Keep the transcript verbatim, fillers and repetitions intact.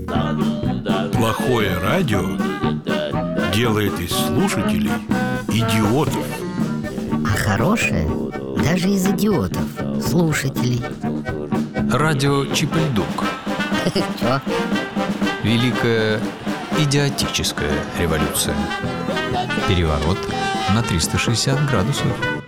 Плохое радио делает из слушателей идиотов. А хорошее даже из идиотов слушателей. Радио Чип-и-Дук. Чё? Великая идиотическая революция. Переворот на триста шестьдесят градусов.